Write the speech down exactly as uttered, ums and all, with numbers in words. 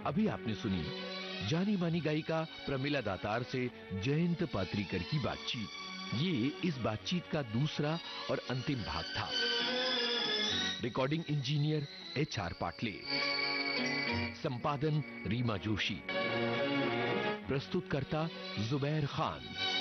अभी आपने सुनी जानी मानी गायिका प्रमिला दातार से जयंत पात्रीकर की बातचीत। ये इस बातचीत का दूसरा और अंतिम भाग था। Recording engineer H R Patle, संपादन रीमा जोशी, प्रस्तुतकर्ता जुबैर खान।